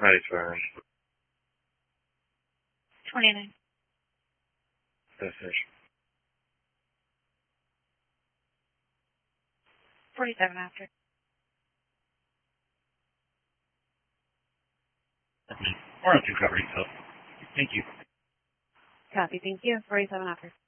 95. 29. Destination. 47 after. We're on 2 covering, so thank you. Copy, thank you. 47 after.